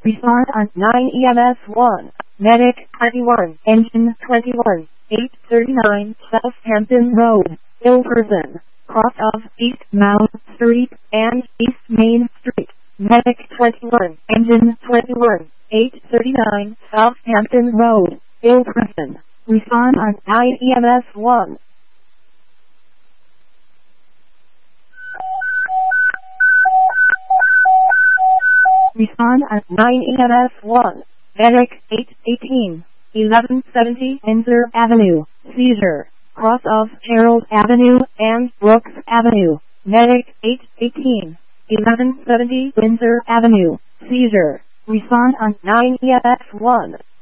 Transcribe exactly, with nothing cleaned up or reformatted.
Respond on nine E M S one. Medic twenty-one, Engine twenty-one, eight thirty-nine Southampton Road, Ilfracombe, cross of East Mount Street and East Main Street. Medic twenty-one, Engine twenty-one, eight thirty-nine Southampton Road, Ilfracombe. Respond on nine E M S one. Respond on nine E M S one. Medic eight eighteen, eleven seventy Windsor Avenue, seizure, cross of Harold Avenue and Brooks Avenue. Medic eight eighteen, eleven seventy Windsor Avenue, seizure. Respond on nine E M S one.